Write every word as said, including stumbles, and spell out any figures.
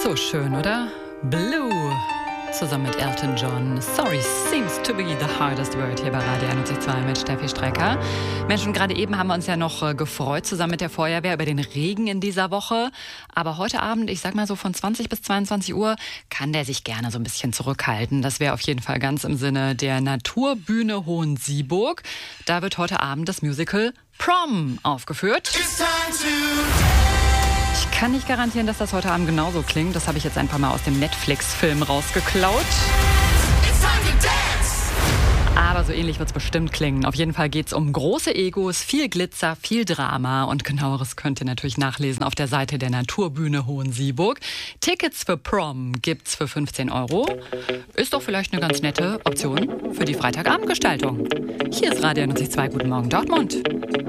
So schön, oder? Blue. Zusammen mit Elton John. Sorry seems to be the hardest word hier bei Radio einundzwanzig Komma zwei mit Steffi Strecker. Mensch, und gerade eben haben wir uns ja noch äh, gefreut, zusammen mit der Feuerwehr über den Regen in dieser Woche. Aber heute Abend, ich sag mal so von zwanzig bis zweiundzwanzig Uhr, kann der sich gerne so ein bisschen zurückhalten. Das wäre auf jeden Fall ganz im Sinne der Naturbühne Hohensieburg. Da wird heute Abend das Musical Prom aufgeführt. Ich kann nicht garantieren, dass das heute Abend genauso klingt. Das habe ich jetzt ein paar Mal aus dem Netflix-Film rausgeklaut. Aber so ähnlich wird es bestimmt klingen. Auf jeden Fall geht es um große Egos, viel Glitzer, viel Drama. Und genaueres könnt ihr natürlich nachlesen auf der Seite der Naturbühne Hohensieburg. Tickets für Prom gibt's für fünfzehn Euro. Ist doch vielleicht eine ganz nette Option für die Freitagabendgestaltung. Hier ist Radio einundzwanzig Komma zwei. Guten Morgen, Dortmund.